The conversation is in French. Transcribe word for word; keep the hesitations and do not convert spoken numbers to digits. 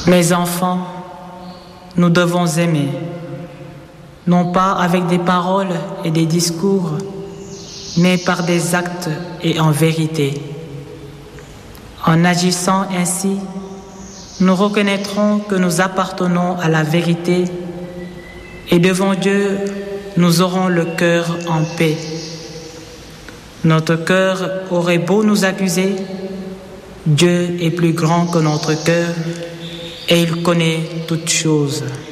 Mes enfants, nous devons aimer, non pas avec des paroles et des discours, mais par des actes et en vérité. En agissant ainsi, nous reconnaîtrons que nous appartenons à la vérité et devant Dieu, nous aurons le cœur en paix. Notre cœur aurait beau nous accuser, Dieu est plus grand que notre cœur et il connaît toutes choses.